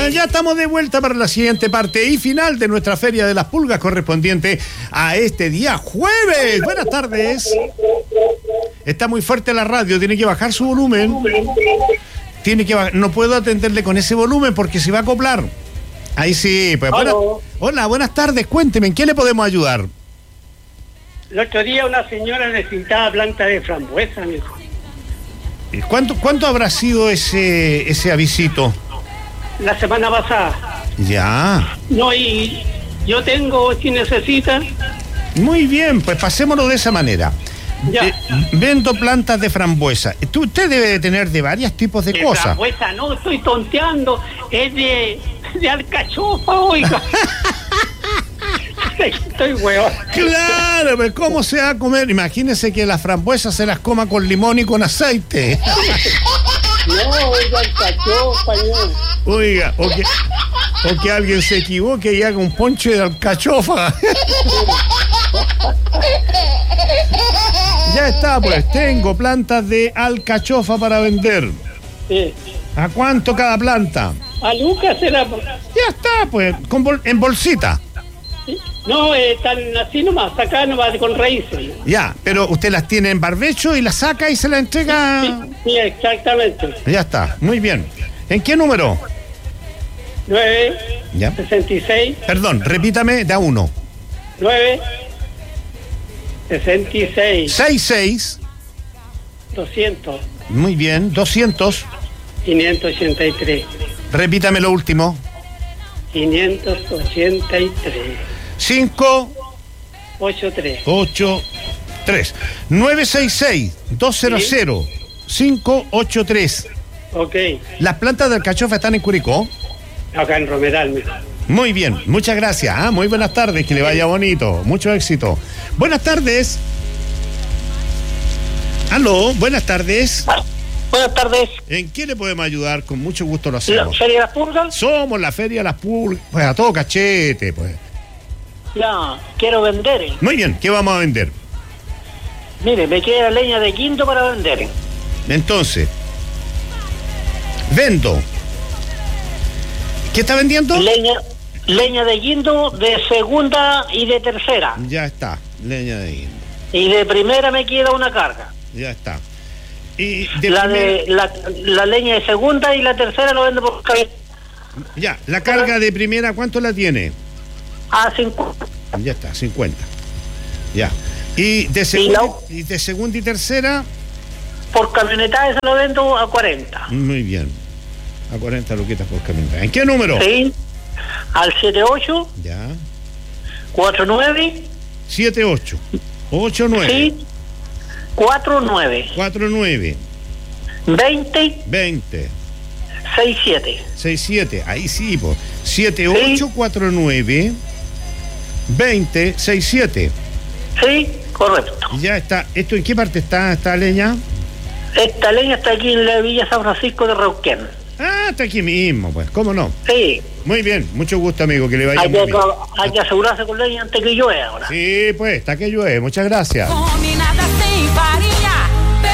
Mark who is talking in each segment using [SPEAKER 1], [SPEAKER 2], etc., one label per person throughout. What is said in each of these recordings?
[SPEAKER 1] ya estamos de vuelta para la siguiente parte y final de nuestra Feria de las Pulgas correspondiente a este día jueves. Buenas tardes. Está muy fuerte la radio, tiene que bajar su volumen. No puedo atenderle con ese volumen porque se va a acoplar. Ahí sí, pues. Hola, buenas tardes, cuénteme, ¿en qué le podemos ayudar?
[SPEAKER 2] El otro día una señora necesitaba planta de frambuesa, mijo.
[SPEAKER 1] ¿Cuánto habrá sido ese avisito?
[SPEAKER 2] La semana pasada.
[SPEAKER 1] Ya.
[SPEAKER 2] No, y yo tengo, si necesita.
[SPEAKER 1] Muy bien, pues pasémoslo de esa manera.
[SPEAKER 2] Ya.
[SPEAKER 1] Vendo plantas de frambuesa. Usted debe de tener de varios tipos de cosas.
[SPEAKER 2] Frambuesa, no, estoy tonteando. Es de alcachofa, oiga. Estoy huevón.
[SPEAKER 1] Claro, pues ¿cómo se va a comer? Imagínese que las frambuesas se las coma con limón y con aceite.
[SPEAKER 2] No, oiga, alcachofa, no.
[SPEAKER 1] Oiga, o que alguien se equivoque y haga un ponche de alcachofa. Ya está, pues, tengo plantas de alcachofa para vender.
[SPEAKER 2] Sí.
[SPEAKER 1] ¿A cuánto cada planta?
[SPEAKER 2] A Lucas era.
[SPEAKER 1] Ya está, pues, en bolsita.
[SPEAKER 2] No, están así nomás, acá nomás con raíces.
[SPEAKER 1] Ya, pero usted las tiene en barbecho y las saca y se las entrega.
[SPEAKER 2] Sí, exactamente.
[SPEAKER 1] Ya está, muy bien. ¿En qué número?
[SPEAKER 2] 9,
[SPEAKER 1] Ya.
[SPEAKER 2] 66.
[SPEAKER 1] Perdón, repítame, da 1.
[SPEAKER 2] 9, 66.
[SPEAKER 1] 66.
[SPEAKER 2] 200.
[SPEAKER 1] Muy bien, 200.
[SPEAKER 2] 583.
[SPEAKER 1] Repítame lo último.
[SPEAKER 2] 583.
[SPEAKER 1] 5,
[SPEAKER 2] 83.
[SPEAKER 1] 8, 3. 966 200 583.
[SPEAKER 2] Ok.
[SPEAKER 1] Las plantas de alcachofa están en Curicó.
[SPEAKER 2] Acá en Romeral, mijo.
[SPEAKER 1] Muy bien, muchas gracias. Muy buenas tardes, que le vaya bonito. Mucho éxito. Buenas tardes. Aló, buenas tardes.
[SPEAKER 2] Buenas tardes.
[SPEAKER 1] ¿En qué le podemos ayudar? Con mucho gusto lo hacemos.
[SPEAKER 2] ¿Feria de las Pulgas?
[SPEAKER 1] Somos la Feria de las Pulgas. Pues a todo cachete, pues.
[SPEAKER 2] Ya, quiero vender.
[SPEAKER 1] Muy bien, ¿qué vamos a vender?
[SPEAKER 2] Mire, me queda leña de quinto para vender.
[SPEAKER 1] Entonces, vendo. ¿Qué está vendiendo?
[SPEAKER 2] Leña de guindo de segunda y de tercera.
[SPEAKER 1] Ya está, leña de guindo.
[SPEAKER 2] Y de primera me queda una carga.
[SPEAKER 1] Ya está. Y
[SPEAKER 2] la leña de segunda y la tercera lo vendo por cabeza.
[SPEAKER 1] Ya, la carga de primera, ¿cuánto la tiene?
[SPEAKER 2] A 50.
[SPEAKER 1] Ya está, 50. Ya. Y de segunda y tercera.
[SPEAKER 2] Por camioneta esa lo vendo a 40.
[SPEAKER 1] Muy bien. A 40 luquitas por camioneta. ¿En qué número?
[SPEAKER 2] Sí. Al 78.
[SPEAKER 1] Ya.
[SPEAKER 2] 49.
[SPEAKER 1] 78. 89.
[SPEAKER 2] Sí. 49.
[SPEAKER 1] 49.
[SPEAKER 2] 20.
[SPEAKER 1] 20.
[SPEAKER 2] 67.
[SPEAKER 1] 67. Ahí sí, pues. 7849 20 67.
[SPEAKER 2] Sí, correcto.
[SPEAKER 1] Ya está. ¿Esto en qué parte está esta leña?
[SPEAKER 2] Esta leña está aquí en la Villa San Francisco de Reuquén.
[SPEAKER 1] Ah, está aquí mismo, pues. ¿Cómo no?
[SPEAKER 2] Sí.
[SPEAKER 1] Muy bien. Mucho gusto, amigo. Que le vaya muy bien.
[SPEAKER 2] Hay que asegurarse con leña antes que llueva ahora.
[SPEAKER 1] Sí, pues. Está que llueve. Muchas gracias.
[SPEAKER 3] Combinada sin farinha.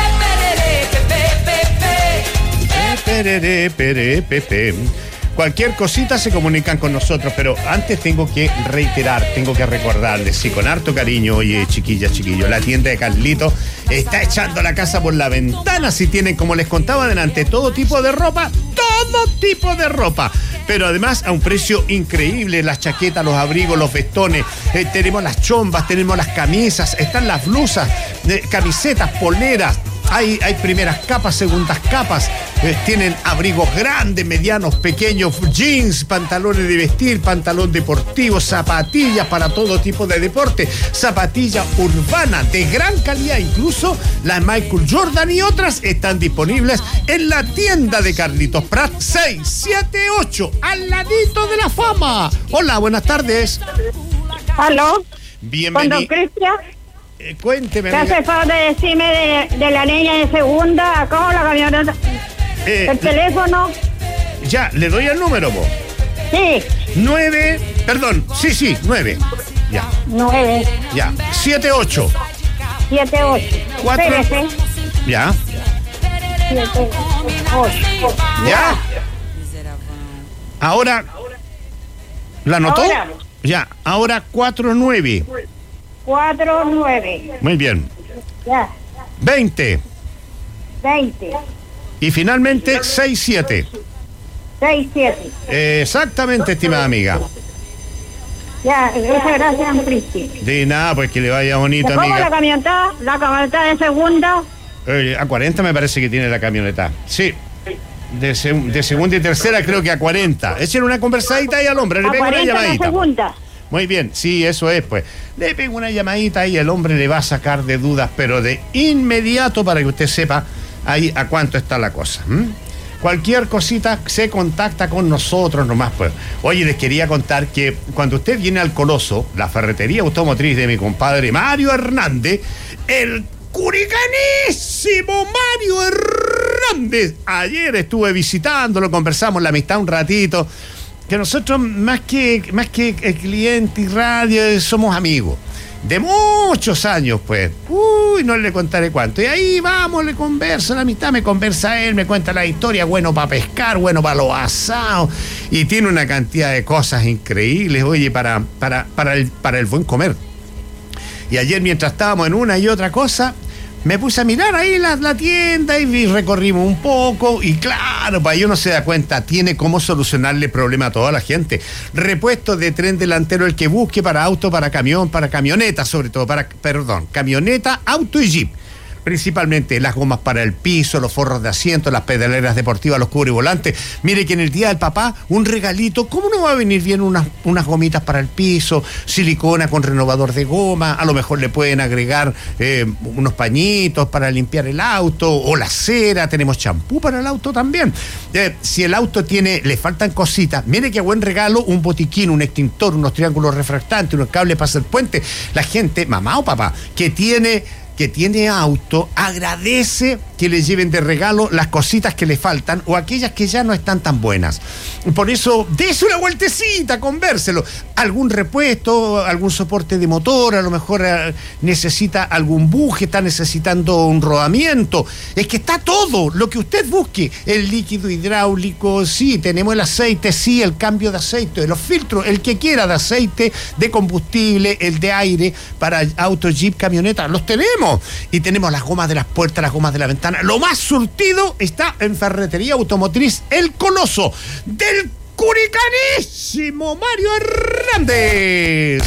[SPEAKER 1] Pepe. Cualquier cosita se comunican con nosotros, pero antes tengo que reiterar, tengo que recordarles, sí, con harto cariño, oye, chiquillas, chiquillos, la tienda de Carlito está echando la casa por la ventana. Si tienen, como les contaba delante, todo tipo de ropa, pero además a un precio increíble. Las chaquetas, los abrigos, los vestones, tenemos las chombas, tenemos las camisas, están las blusas, camisetas, poleras. Hay primeras capas, segundas capas, tienen abrigos grandes, medianos, pequeños, jeans, pantalones de vestir, pantalón deportivo, zapatillas para todo tipo de deporte, zapatillas urbanas de gran calidad, incluso las Michael Jordan y otras están disponibles en la tienda de Carlitos Prat 678, al ladito de la fama. Hola, buenas tardes.
[SPEAKER 4] ¿Aló?
[SPEAKER 1] Bienvenido.
[SPEAKER 4] ¿Con don Cristian?
[SPEAKER 1] Cuénteme.
[SPEAKER 4] ¿Qué hace favor de decirme de la leña de segunda? ¿Cómo la camioneta? ¿El teléfono?
[SPEAKER 1] Ya, le doy el número, vos.
[SPEAKER 4] Sí.
[SPEAKER 1] 9. Ya.
[SPEAKER 4] 9.
[SPEAKER 1] Ya. 78.
[SPEAKER 4] 78.
[SPEAKER 1] 4.
[SPEAKER 4] Espérese.
[SPEAKER 1] Ya.
[SPEAKER 4] 7, 8.
[SPEAKER 1] Ya. Ahora, ¿la anotó?
[SPEAKER 4] Ahora.
[SPEAKER 1] Ya, ahora 49.
[SPEAKER 4] 49.
[SPEAKER 1] Muy bien.
[SPEAKER 4] Ya.
[SPEAKER 1] 20.
[SPEAKER 4] 20.
[SPEAKER 1] Y finalmente 67.
[SPEAKER 4] 67.
[SPEAKER 1] Exactamente, estimada amiga.
[SPEAKER 4] Ya, muchas gracias, Cristi.
[SPEAKER 1] De nada, pues que le vaya bonito,
[SPEAKER 4] ¿Cómo la
[SPEAKER 1] amiga.
[SPEAKER 4] camioneta de segunda?
[SPEAKER 1] A 40 me parece que tiene la camioneta. Sí. De segunda y tercera creo que a 40. Échale una conversadita ahí al hombre, le
[SPEAKER 4] A
[SPEAKER 1] pego una
[SPEAKER 4] 40 la
[SPEAKER 1] llamadita.
[SPEAKER 4] segunda.
[SPEAKER 1] Muy bien, sí, eso es, pues. Le pego una llamadita y el hombre le va a sacar de dudas, pero de inmediato para que usted sepa ahí a cuánto está la cosa. Cualquier cosita se contacta con nosotros nomás, pues. Oye, les quería contar que cuando usted viene al Coloso, la ferretería automotriz de mi compadre Mario Hernández, el curicanísimo Mario Hernández, ayer estuve visitándolo, conversamos la amistad un ratito, que nosotros más que cliente y radio somos amigos de muchos años, pues. No le contaré cuánto. Y ahí vamos, le converso, la amistad me conversa él, me cuenta la historia, bueno para pescar, bueno para los asados, y tiene una cantidad de cosas increíbles, oye, para el buen comer. Y ayer, mientras estábamos en una y otra cosa, me puse a mirar ahí la tienda y recorrimos un poco, y claro, para uno se da cuenta, tiene cómo solucionarle el problema a toda la gente. Repuesto de tren delantero, el que busque, para auto, para camión, para camioneta, sobre todo, camioneta, auto y jeep. Principalmente las gomas para el piso, los forros de asiento, las pedaleras deportivas, los cubrivolantes. Mire que en el Día del Papá, un regalito, ¿cómo no va a venir bien unas gomitas para el piso, silicona con renovador de goma? A lo mejor le pueden agregar unos pañitos para limpiar el auto, o la cera, tenemos champú para el auto también. Si el auto le faltan cositas, mire qué buen regalo, un botiquín, un extintor, unos triángulos refractantes, unos cables para hacer puente. La gente, mamá o papá, que tiene auto, agradece que le lleven de regalo las cositas que le faltan o aquellas que ya no están tan buenas. Por eso, dése una vueltecita, convérselo. Algún repuesto, algún soporte de motor, a lo mejor necesita algún buje, está necesitando un rodamiento. Es que está todo, lo que usted busque. El líquido hidráulico, sí, tenemos el aceite, sí, el cambio de aceite, los filtros, el que quiera de aceite, de combustible, el de aire, para auto, jeep, camioneta, los tenemos. Y tenemos las gomas de las puertas, las gomas de la ventana. Lo más surtido está en Ferretería Automotriz El Coloso, del curicanísimo Mario Hernández.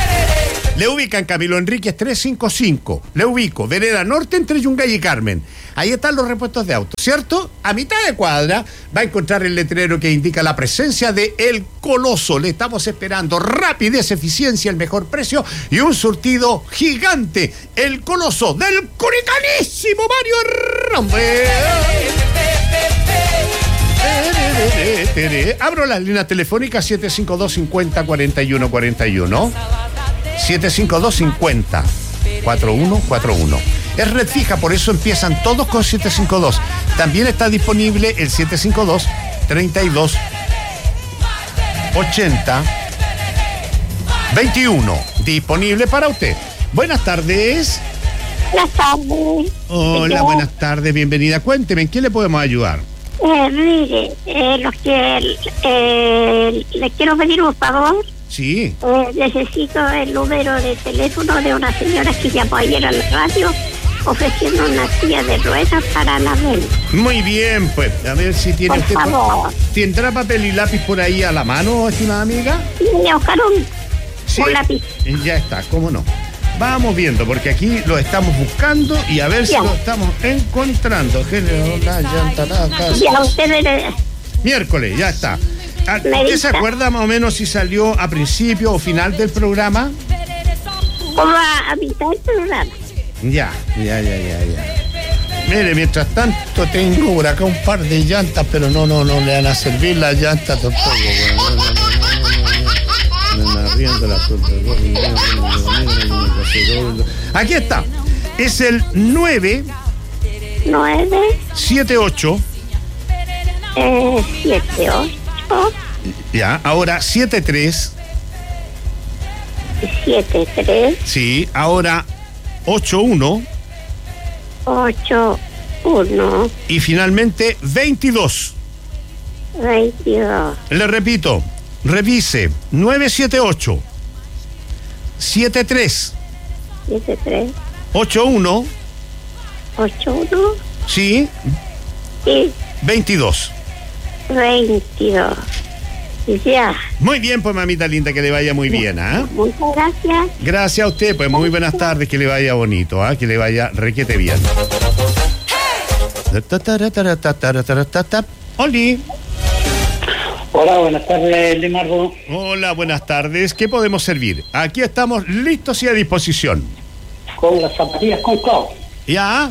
[SPEAKER 1] Le ubican Camilo Enríquez 355. Le ubico Vereda Norte entre Yungay y Carmen. Ahí están los repuestos de auto, ¿cierto? A mitad de cuadra va a encontrar el letrero que indica la presencia de El Coloso. Le estamos esperando rapidez, eficiencia, el mejor precio y un surtido gigante. El Coloso del curicanísimo Mario Hernández. Abro las líneas telefónicas 752-50-4141. 752-50-4141. Es red fija, por eso empiezan todos con 752. También está disponible el 752-32-80-21. Disponible para usted. Buenas tardes.
[SPEAKER 4] Buenas tardes.
[SPEAKER 1] Hola, buenas tardes, bienvenida. Cuénteme, ¿en qué le podemos ayudar?
[SPEAKER 4] Mire, le quiero pedir un favor.
[SPEAKER 1] Sí.
[SPEAKER 4] Necesito el número de teléfono de una señora que llamó ayer a la radio ofreciendo una silla de ruedas para la venta.
[SPEAKER 1] Muy bien, pues, a ver si tiene
[SPEAKER 4] Por
[SPEAKER 1] usted...
[SPEAKER 4] favor.
[SPEAKER 1] ¿Tendrá papel y lápiz por ahí a la mano, estimada amiga?
[SPEAKER 4] Le buscaron un lápiz.
[SPEAKER 1] Ya está, cómo no. Vamos viendo, porque aquí lo estamos buscando y a ver si lo estamos encontrando.
[SPEAKER 4] Ya usted
[SPEAKER 1] Miércoles, ya está. ¿Usted se acuerda más o menos si salió a principio o final del programa?
[SPEAKER 4] como a mitad del programa.
[SPEAKER 1] Ya. Mire, mientras tanto tengo por acá un par de llantas, pero no le van a servir las llantas tampoco. Aquí está. Es el 978
[SPEAKER 4] 78
[SPEAKER 1] Ya, ahora 73 Sí, ahora 81
[SPEAKER 4] 81
[SPEAKER 1] y finalmente 22
[SPEAKER 4] 22.
[SPEAKER 1] Le repito, revise 978 73
[SPEAKER 4] 73.
[SPEAKER 1] 81
[SPEAKER 4] 81.
[SPEAKER 1] sí,
[SPEAKER 4] Y
[SPEAKER 1] 22.
[SPEAKER 4] 22. Y ya.
[SPEAKER 1] Muy bien, pues mamita linda, que le vaya muy bien, ¿ah?
[SPEAKER 4] Muchas gracias.
[SPEAKER 1] Gracias a usted, pues muy buenas tardes, que le vaya bonito, ¿ah? Que le vaya requete bien. Oli.
[SPEAKER 2] Hola, buenas tardes, Limardo.
[SPEAKER 1] Hola, buenas tardes. ¿Qué podemos servir? Aquí estamos listos y a disposición.
[SPEAKER 2] Con las zapatillas con clavo.
[SPEAKER 1] ¿Ya?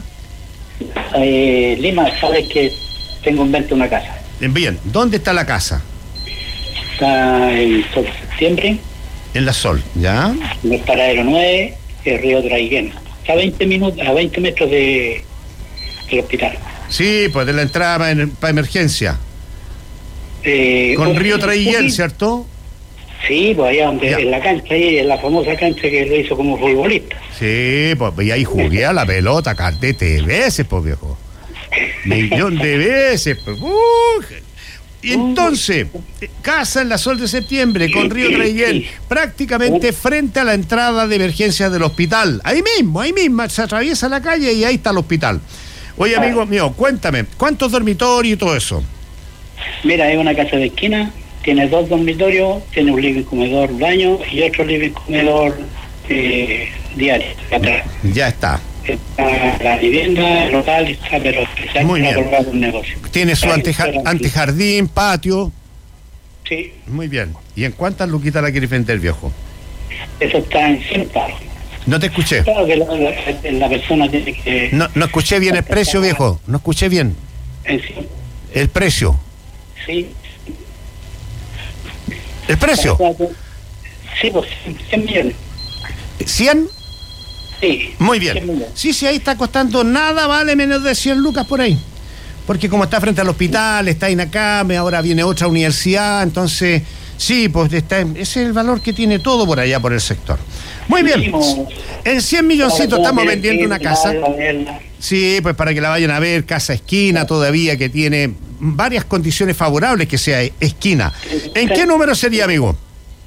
[SPEAKER 2] Lima, sabes que tengo en venta una casa.
[SPEAKER 1] Bien, ¿dónde está la casa?
[SPEAKER 2] Está en Sol Septiembre,
[SPEAKER 1] En La Sol, ¿ya?
[SPEAKER 2] en el paradero 9, el río Traiguén. Está a 20 metros del hospital.
[SPEAKER 1] Sí, pues de la entrada para emergencia. Con Río Traiguén, ¿cierto?
[SPEAKER 2] Sí, pues allá donde,
[SPEAKER 1] Ya.
[SPEAKER 2] en la cancha, ahí, en la famosa cancha que lo hizo como futbolista.
[SPEAKER 1] Sí, pues y ahí jugué a la pelota cantete de veces, pues viejo. Millón de veces, pues. Y entonces, casa en La Sol de Septiembre con Río Traiguén, prácticamente frente a la entrada de emergencia del hospital. Ahí mismo, se atraviesa la calle y ahí está el hospital. Oye, amigo mío, cuéntame, ¿cuántos dormitorios y todo eso?
[SPEAKER 2] Mira, es una casa de esquina, tiene 2 dormitorios, tiene un living comedor baño y otro living comedor diario. Atrás.
[SPEAKER 1] Ya está.
[SPEAKER 2] Está la vivienda, el local, está, pero especial
[SPEAKER 1] Muy
[SPEAKER 2] para
[SPEAKER 1] bien.
[SPEAKER 2] colgar un negocio.
[SPEAKER 1] Tiene su antejardín, patio.
[SPEAKER 2] Sí,
[SPEAKER 1] Muy bien. ¿Y en cuántas luquitas la quieres vender, viejo?
[SPEAKER 2] eso está en 100 palos.
[SPEAKER 1] No te escuché.
[SPEAKER 2] Claro que la persona tiene que...
[SPEAKER 1] No escuché bien el precio, viejo. No escuché bien.
[SPEAKER 2] En 100,
[SPEAKER 1] El precio.
[SPEAKER 2] sí.
[SPEAKER 1] ¿El precio?
[SPEAKER 2] Sí, pues 100 millones.
[SPEAKER 1] ¿100?
[SPEAKER 2] Sí.
[SPEAKER 1] Muy
[SPEAKER 2] 100
[SPEAKER 1] bien.
[SPEAKER 2] millones.
[SPEAKER 1] Sí, ahí está costando nada, vale menos de 100 lucas por ahí. Porque como está frente al hospital, está Inacame, ahora viene otra universidad, entonces, sí, pues ese es el valor que tiene todo por allá, por el sector. Muy bien. En 100 milloncitos estamos vendiendo una casa. Sí, pues para que la vayan a ver, casa esquina todavía, que tiene varias condiciones favorables que sea esquina. ¿En qué número sería, amigo?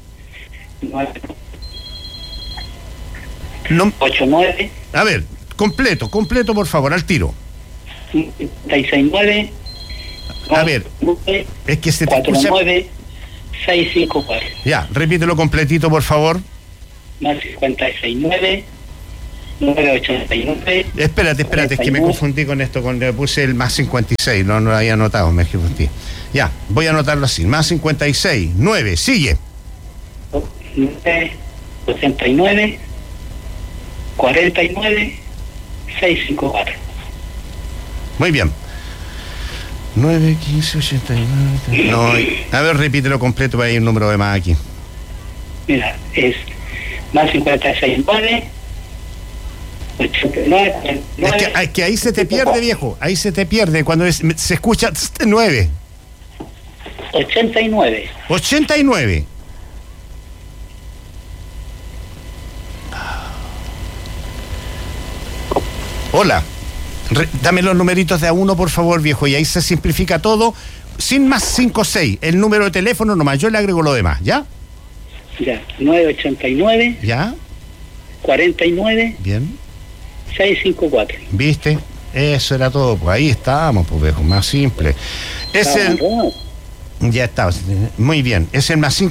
[SPEAKER 2] 89
[SPEAKER 1] A ver, completo, por favor, al tiro.
[SPEAKER 2] 569
[SPEAKER 1] A ver, es que se te escucha...
[SPEAKER 2] 49 654
[SPEAKER 1] Ya, repítelo completito, por favor.
[SPEAKER 2] más 569 989.
[SPEAKER 1] Espérate, es que me confundí con esto, le puse el más 56, no lo había anotado, me confundí. Ya, voy a anotarlo así, más 56, 9, sigue.
[SPEAKER 2] 89 49 654.
[SPEAKER 1] Muy bien. 9, 15, 89... No, a ver, repítelo completo, para ir un número de más aquí.
[SPEAKER 2] Mira, es más 569 89
[SPEAKER 1] Es que ahí se te pierde, viejo, ahí se te pierde, cuando se escucha 9.
[SPEAKER 2] 89.
[SPEAKER 1] 89. Hola. Dame los numeritos de a uno, por favor, viejo, y ahí se simplifica todo. Sin más 56, el número de teléfono nomás, yo le agrego lo demás, ¿ya?
[SPEAKER 2] Ya, 989
[SPEAKER 1] ¿Ya?
[SPEAKER 2] 49
[SPEAKER 1] Bien.
[SPEAKER 2] 654.
[SPEAKER 1] ¿Viste? Eso era todo, pues ahí estábamos, pues viejo, más simple. Es el... Ya está, muy bien. Es el más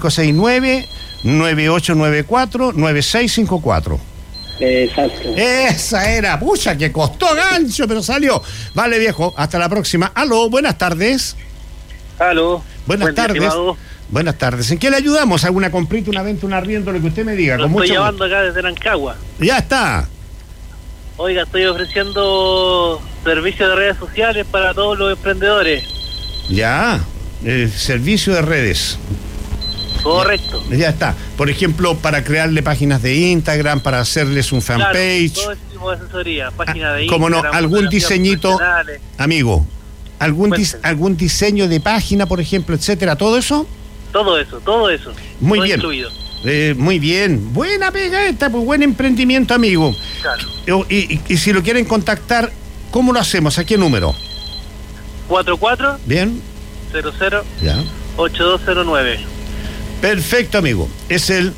[SPEAKER 1] 569-9894-9654.
[SPEAKER 2] Exacto.
[SPEAKER 1] Esa era, pucha, que costó gancho, pero salió. Vale, viejo, hasta la próxima. Aló, buenas tardes.
[SPEAKER 5] Aló.
[SPEAKER 1] Buenas tardes.
[SPEAKER 5] Estimado.
[SPEAKER 1] Buenas tardes. ¿En qué le ayudamos? ¿Alguna comprita, una venta, un arriendo, lo que usted me diga?
[SPEAKER 5] Lo
[SPEAKER 1] Con
[SPEAKER 5] estoy
[SPEAKER 1] mucho
[SPEAKER 5] llamando acá desde Rancagua.
[SPEAKER 1] gusto. Ya está.
[SPEAKER 5] Oiga, estoy ofreciendo servicios de redes sociales para todos los emprendedores.
[SPEAKER 1] Ya. Servicio de redes.
[SPEAKER 5] Correcto.
[SPEAKER 1] Ya está. Por ejemplo, para crearle páginas de Instagram, para hacerles un fanpage.
[SPEAKER 5] Claro, todo ese tipo de asesoría, página de
[SPEAKER 1] ¿Cómo no?
[SPEAKER 5] Instagram,
[SPEAKER 1] ¿Algún
[SPEAKER 5] fotografías
[SPEAKER 1] diseñito,
[SPEAKER 5] profesionales.
[SPEAKER 1] amigo?
[SPEAKER 5] Cuénteme.
[SPEAKER 1] ¿Algún diseño de página, por ejemplo, etcétera? ¿Todo eso?
[SPEAKER 5] Todo eso.
[SPEAKER 1] Muy
[SPEAKER 5] todo
[SPEAKER 1] bien.
[SPEAKER 5] incluido.
[SPEAKER 1] Muy bien. Buena pega esta, pues buen emprendimiento, amigo.
[SPEAKER 5] Claro.
[SPEAKER 1] Y si lo quieren contactar, ¿cómo lo hacemos? ¿A qué número?
[SPEAKER 5] 44
[SPEAKER 1] Bien. Ya.
[SPEAKER 5] 8209.
[SPEAKER 1] Perfecto, amigo. Es el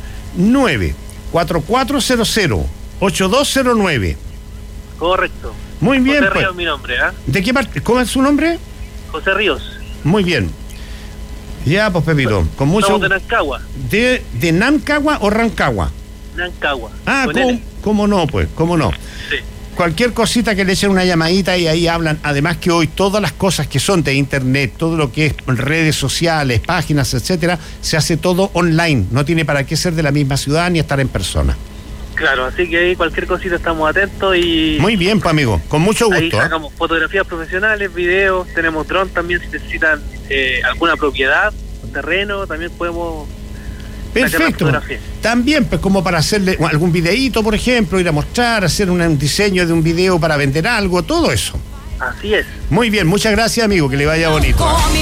[SPEAKER 1] 94400-8209.
[SPEAKER 5] Correcto.
[SPEAKER 1] Muy bien,
[SPEAKER 5] José
[SPEAKER 1] pues.
[SPEAKER 5] Ríos, mi nombre, ¿ah?
[SPEAKER 1] ¿De qué parte? ¿Cómo es su nombre?
[SPEAKER 5] José Ríos.
[SPEAKER 1] Muy bien. Ya, pues, Pepito, con mucho...
[SPEAKER 5] Estamos de Nancagua.
[SPEAKER 1] ¿De Nancagua o Rancagua?
[SPEAKER 5] Nancagua.
[SPEAKER 1] Ah,
[SPEAKER 5] Con N.
[SPEAKER 1] ¿cómo no, pues? ¿Cómo no?
[SPEAKER 5] Sí.
[SPEAKER 1] Cualquier cosita que le echen una llamadita y ahí hablan. Además que hoy todas las cosas que son de internet, todo lo que es redes sociales, páginas, etcétera, se hace todo online. No tiene para qué ser de la misma ciudad ni estar en persona.
[SPEAKER 5] Claro, así que ahí cualquier cosita estamos atentos y...
[SPEAKER 1] Muy bien, pues, amigo. Con mucho
[SPEAKER 5] Ahí
[SPEAKER 1] gusto.
[SPEAKER 5] sacamos fotografías profesionales, videos, tenemos dron también si necesitan alguna propiedad, terreno, también podemos...
[SPEAKER 1] Perfecto. También, pues, como para hacerle algún videíto, por ejemplo, ir a mostrar, hacer un diseño de un video para vender algo, todo eso.
[SPEAKER 5] Así es.
[SPEAKER 1] Muy bien, muchas gracias, amigo, que le vaya bonito.